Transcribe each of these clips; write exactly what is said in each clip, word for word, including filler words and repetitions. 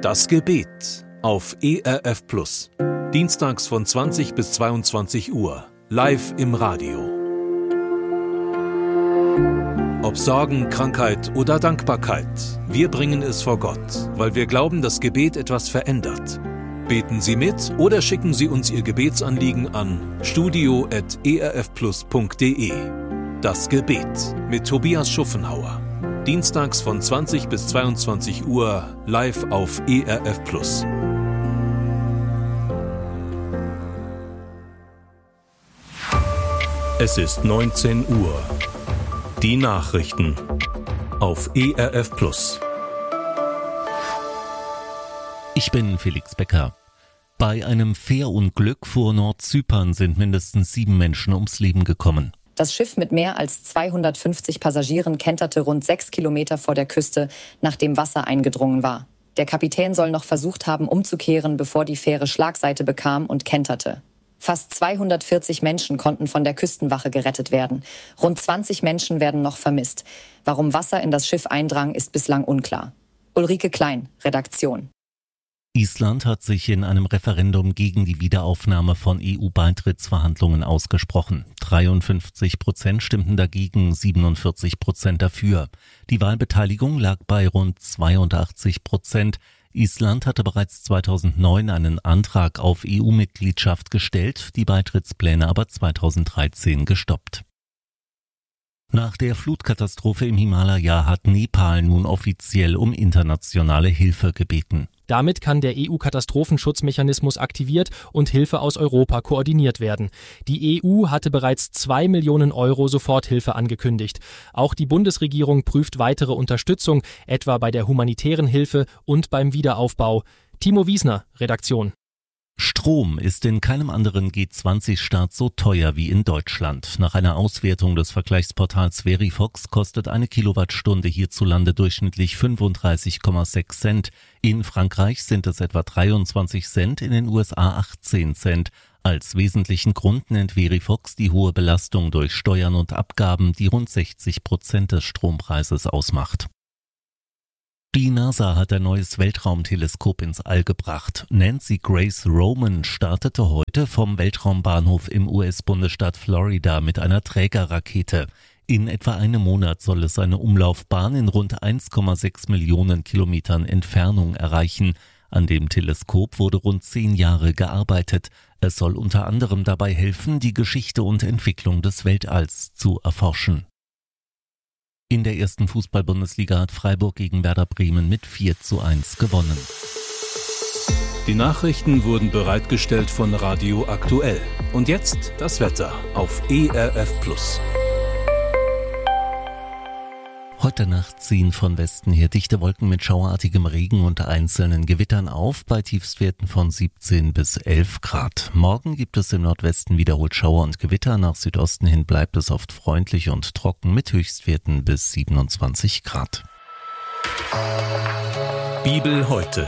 Das Gebet auf E R F Plus. Dienstags von zwanzig bis zweiundzwanzig Uhr. Live im Radio. Ob Sorgen, Krankheit oder Dankbarkeit, wir bringen es vor Gott, weil wir glauben, dass Gebet etwas verändert. Beten Sie mit oder schicken Sie uns Ihr Gebetsanliegen an studio at e r f plus punkt d e. Das Gebet mit Tobias Schuffenhauer. Dienstags von zwanzig bis zweiundzwanzig Uhr live auf E R F Plus. Es ist neunzehn Uhr. Die Nachrichten auf E R F Plus. Ich bin Felix Becker. Bei einem Fährunglück vor Nordzypern sind mindestens sieben Menschen ums Leben gekommen. Das Schiff mit mehr als zweihundertfünfzig Passagieren kenterte rund sechs Kilometer vor der Küste, nachdem Wasser eingedrungen war. Der Kapitän soll noch versucht haben, umzukehren, bevor die Fähre Schlagseite bekam und kenterte. Fast zweihundertvierzig Menschen konnten von der Küstenwache gerettet werden. Rund zwanzig Menschen werden noch vermisst. Warum Wasser in das Schiff eindrang, ist bislang unklar. Ulrike Klein, Redaktion. Island hat sich in einem Referendum gegen die Wiederaufnahme von E U-Beitrittsverhandlungen ausgesprochen. dreiundfünfzig Prozent stimmten dagegen, siebenundvierzig Prozent dafür. Die Wahlbeteiligung lag bei rund zweiundachtzig Prozent. Island hatte bereits zweitausendneun einen Antrag auf E U-Mitgliedschaft gestellt, die Beitrittspläne aber zweitausenddreizehn gestoppt. Nach der Flutkatastrophe im Himalaya hat Nepal nun offiziell um internationale Hilfe gebeten. Damit kann der E U-Katastrophenschutzmechanismus aktiviert und Hilfe aus Europa koordiniert werden. Die E U hatte bereits zwei Millionen Euro Soforthilfe angekündigt. Auch die Bundesregierung prüft weitere Unterstützung, etwa bei der humanitären Hilfe und beim Wiederaufbau. Timo Wiesner, Redaktion. Strom ist in keinem anderen G zwanzig Staat so teuer wie in Deutschland. Nach einer Auswertung des Vergleichsportals Verifox kostet eine Kilowattstunde hierzulande durchschnittlich fünfunddreißig Komma sechs Cent. In Frankreich sind es etwa dreiundzwanzig Cent, in den U S A achtzehn Cent. Als wesentlichen Grund nennt Verifox die hohe Belastung durch Steuern und Abgaben, die rund sechzig Prozent des Strompreises ausmacht. Die NASA hat ein neues Weltraumteleskop ins All gebracht. Nancy Grace Roman startete heute vom Weltraumbahnhof im U S-Bundesstaat Florida mit einer Trägerrakete. In etwa einem Monat soll es eine Umlaufbahn in rund eins Komma sechs Millionen Kilometern Entfernung erreichen. An dem Teleskop wurde rund zehn Jahre gearbeitet. Es soll unter anderem dabei helfen, die Geschichte und Entwicklung des Weltalls zu erforschen. In der ersten Fußball-Bundesliga hat Freiburg gegen Werder Bremen mit vier zu eins gewonnen. Die Nachrichten wurden bereitgestellt von Radio Aktuell. Und jetzt das Wetter auf E R F Plus. Heute Nacht ziehen von Westen her dichte Wolken mit schauerartigem Regen und einzelnen Gewittern auf, bei Tiefstwerten von siebzehn bis elf Grad. Morgen gibt es im Nordwesten wiederholt Schauer und Gewitter, nach Südosten hin bleibt es oft freundlich und trocken mit Höchstwerten bis siebenundzwanzig Grad. Bibel heute.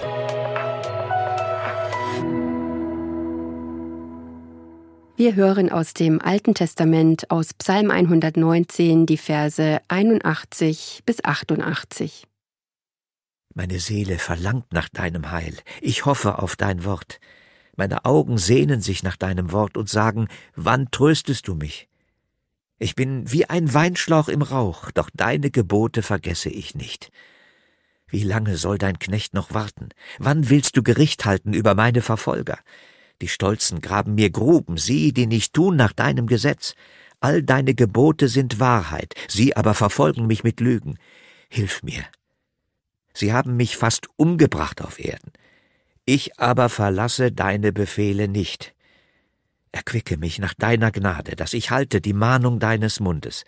Wir hören aus dem Alten Testament, aus Psalm hundertneunzehn, die Verse einundachtzig bis achtundachtzig. Meine Seele verlangt nach deinem Heil. Ich hoffe auf dein Wort. Meine Augen sehnen sich nach deinem Wort und sagen, wann tröstest du mich? Ich bin wie ein Weinschlauch im Rauch, doch deine Gebote vergesse ich nicht. Wie lange soll dein Knecht noch warten? Wann willst du Gericht halten über meine Verfolger? Die Stolzen graben mir Gruben, sie, die nicht tun nach deinem Gesetz. All deine Gebote sind Wahrheit, sie aber verfolgen mich mit Lügen. Hilf mir. Sie haben mich fast umgebracht auf Erden. Ich aber verlasse deine Befehle nicht. Erquicke mich nach deiner Gnade, dass ich halte die Mahnung deines Mundes.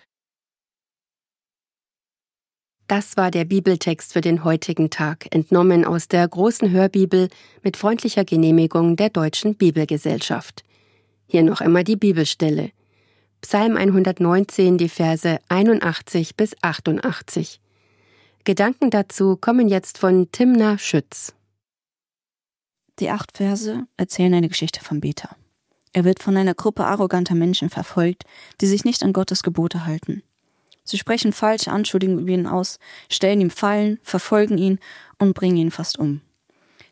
Das war der Bibeltext für den heutigen Tag, entnommen aus der großen Hörbibel mit freundlicher Genehmigung der Deutschen Bibelgesellschaft. Hier noch einmal die Bibelstelle. Psalm hundertneunzehn, die Verse einundachtzig bis achtundachtzig. Gedanken dazu kommen jetzt von Timna Schütz. Die acht Verse erzählen eine Geschichte vom Beter. Er wird von einer Gruppe arroganter Menschen verfolgt, die sich nicht an Gottes Gebote halten. Sie sprechen falsche Anschuldigungen über ihn aus, stellen ihm Fallen, verfolgen ihn und bringen ihn fast um.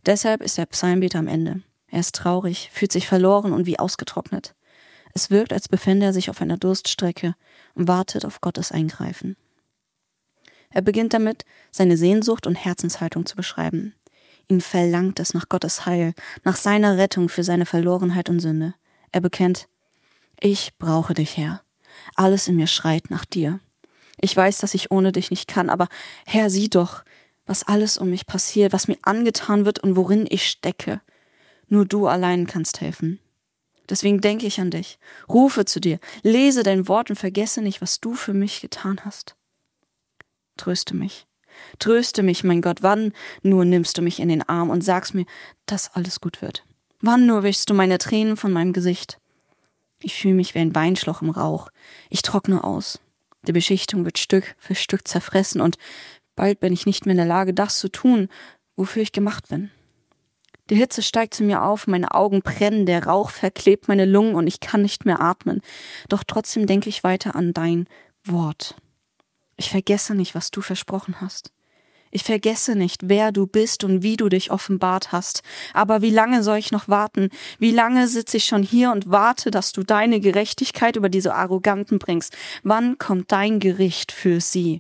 Deshalb ist der Psalmbeter am Ende. Er ist traurig, fühlt sich verloren und wie ausgetrocknet. Es wirkt, als befände er sich auf einer Durststrecke und wartet auf Gottes Eingreifen. Er beginnt damit, seine Sehnsucht und Herzenshaltung zu beschreiben. Ihn verlangt es nach Gottes Heil, nach seiner Rettung für seine Verlorenheit und Sünde. Er bekennt: Ich brauche dich, Herr. Alles in mir schreit nach dir. Ich weiß, dass ich ohne dich nicht kann, aber Herr, sieh doch, was alles um mich passiert, was mir angetan wird und worin ich stecke. Nur du allein kannst helfen. Deswegen denke ich an dich, rufe zu dir, lese dein Wort und vergesse nicht, was du für mich getan hast. Tröste mich, tröste mich, mein Gott, wann nur nimmst du mich in den Arm und sagst mir, dass alles gut wird? Wann nur wischst du meine Tränen von meinem Gesicht? Ich fühle mich wie ein Weinschlauch im Rauch. Ich trockne aus. Die Beschichtung wird Stück für Stück zerfressen und bald bin ich nicht mehr in der Lage, das zu tun, wofür ich gemacht bin. Die Hitze steigt zu mir auf, meine Augen brennen, der Rauch verklebt meine Lungen und ich kann nicht mehr atmen. Doch trotzdem denke ich weiter an dein Wort. Ich vergesse nicht, was du versprochen hast. Ich vergesse nicht, wer du bist und wie du dich offenbart hast. Aber wie lange soll ich noch warten? Wie lange sitze ich schon hier und warte, dass du deine Gerechtigkeit über diese Arroganten bringst? Wann kommt dein Gericht für sie?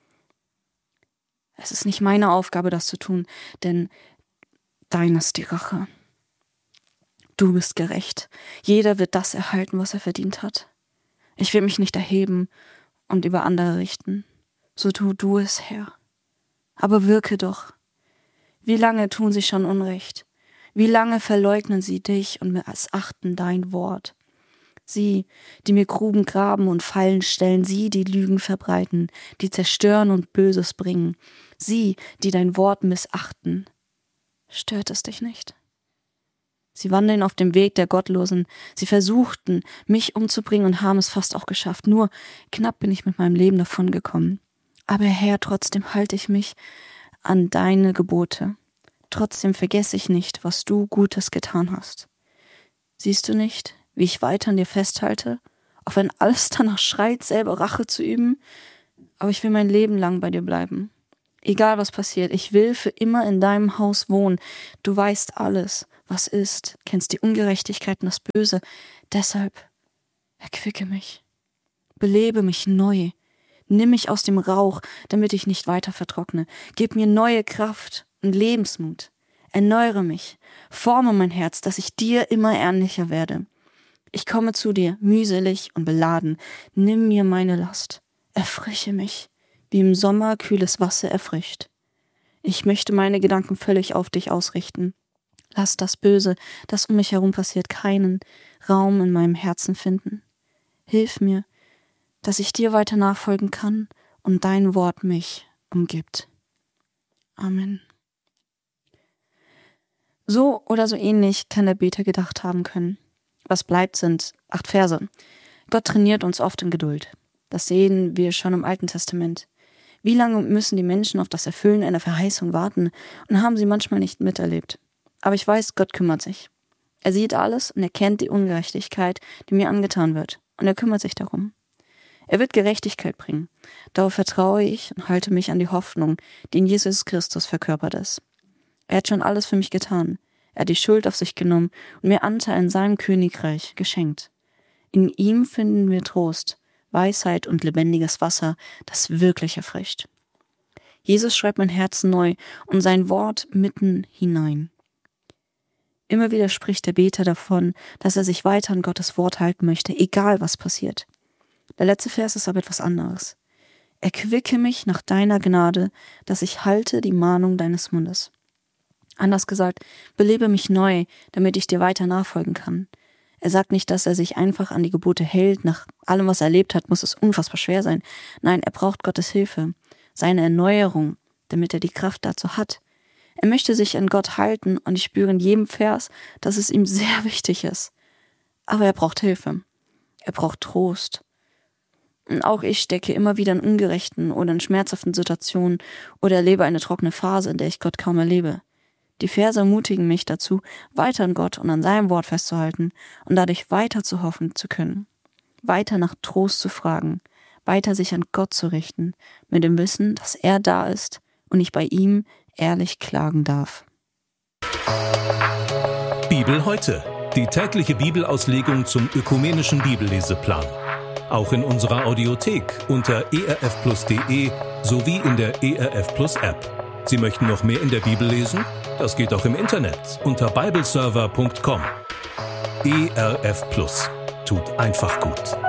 Es ist nicht meine Aufgabe, das zu tun, denn dein ist die Rache. Du bist gerecht. Jeder wird das erhalten, was er verdient hat. Ich will mich nicht erheben und über andere richten. So tu du es, Herr. Aber wirke doch. Wie lange tun sie schon Unrecht? Wie lange verleugnen sie dich und missachten dein Wort? Sie, die mir Gruben graben und Fallen stellen, sie, die Lügen verbreiten, die zerstören und Böses bringen, sie, die dein Wort missachten. Stört es dich nicht? Sie wandeln auf dem Weg der Gottlosen. Sie versuchten, mich umzubringen und haben es fast auch geschafft. Nur knapp bin ich mit meinem Leben davongekommen. Aber Herr, trotzdem halte ich mich an deine Gebote. Trotzdem vergesse ich nicht, was du Gutes getan hast. Siehst du nicht, wie ich weiter an dir festhalte, auch wenn alles danach schreit, selber Rache zu üben? Aber ich will mein Leben lang bei dir bleiben. Egal was passiert, ich will für immer in deinem Haus wohnen. Du weißt alles, was ist, kennst die Ungerechtigkeit und das Böse. Deshalb erquicke mich, belebe mich neu. Nimm mich aus dem Rauch, damit ich nicht weiter vertrockne. Gib mir neue Kraft und Lebensmut. Erneuere mich, forme mein Herz, dass ich dir immer ähnlicher werde. Ich komme zu dir, mühselig und beladen. Nimm mir meine Last. Erfrische mich, wie im Sommer kühles Wasser erfrischt. Ich möchte meine Gedanken völlig auf dich ausrichten. Lass das Böse, das um mich herum passiert, keinen Raum in meinem Herzen finden. Hilf mir, dass ich dir weiter nachfolgen kann und dein Wort mich umgibt. Amen. So oder so ähnlich kann der Beter gedacht haben können. Was bleibt, sind acht Verse. Gott trainiert uns oft in Geduld. Das sehen wir schon im Alten Testament. Wie lange müssen die Menschen auf das Erfüllen einer Verheißung warten und haben sie manchmal nicht miterlebt? Aber ich weiß, Gott kümmert sich. Er sieht alles und er kennt die Ungerechtigkeit, die mir angetan wird. Und er kümmert sich darum. Er wird Gerechtigkeit bringen. Darauf vertraue ich und halte mich an die Hoffnung, die in Jesus Christus verkörpert ist. Er hat schon alles für mich getan. Er hat die Schuld auf sich genommen und mir Anteil in seinem Königreich geschenkt. In ihm finden wir Trost, Weisheit und lebendiges Wasser, das wirklich erfrischt. Jesus schreibt mein Herz neu und sein Wort mitten hinein. Immer wieder spricht der Beter davon, dass er sich weiter an Gottes Wort halten möchte, egal was passiert. Der letzte Vers ist aber etwas anderes. Erquicke mich nach deiner Gnade, dass ich halte die Mahnung deines Mundes. Anders gesagt, belebe mich neu, damit ich dir weiter nachfolgen kann. Er sagt nicht, dass er sich einfach an die Gebote hält. Nach allem, was er erlebt hat, muss es unfassbar schwer sein. Nein, er braucht Gottes Hilfe, seine Erneuerung, damit er die Kraft dazu hat. Er möchte sich an Gott halten und ich spüre in jedem Vers, dass es ihm sehr wichtig ist. Aber er braucht Hilfe. Er braucht Trost. Und auch ich stecke immer wieder in ungerechten oder in schmerzhaften Situationen oder erlebe eine trockene Phase, in der ich Gott kaum erlebe. Die Verse ermutigen mich dazu, weiter an Gott und an seinem Wort festzuhalten und dadurch weiter zu hoffen zu können, weiter nach Trost zu fragen, weiter sich an Gott zu richten, mit dem Wissen, dass er da ist und ich bei ihm ehrlich klagen darf. Bibel heute. Die tägliche Bibelauslegung zum ökumenischen Bibelleseplan. Auch in unserer Audiothek unter e r f plus punkt d e sowie in der E R F Plus App. Sie möchten noch mehr in der Bibel lesen? Das geht auch im Internet unter bibleserver punkt com. E R F Plus. Tut einfach gut.